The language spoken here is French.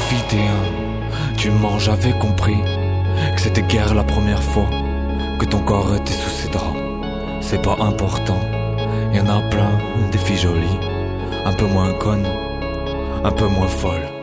profiter, hein. Tu mens, j'avais compris que c'était guère la première fois que ton corps était sous ses draps. C'est pas important, y en a plein, des filles jolies, un peu moins connes, un peu moins folles.